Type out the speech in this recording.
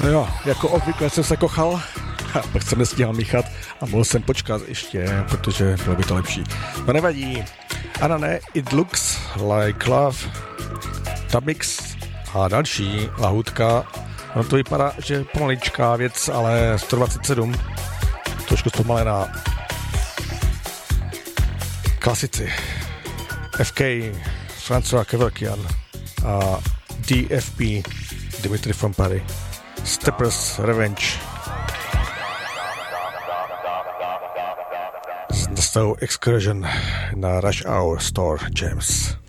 No jo, jako obvykle jsem se kochal, a pak jsem nestíhal míchat a mohl jsem počkat ještě, protože bylo by to lepší. No nevadí. Ano, ne, It Looks Like Love, Tabix a další lahůdka. No to vypadá, že pomaličká věc, ale 127, trošku zpomalená. Klasici. FK, François Kevorkian a DFP, Dimitri from Paris. Steppers Revenge. Z Excursion na Rush Hour Store James.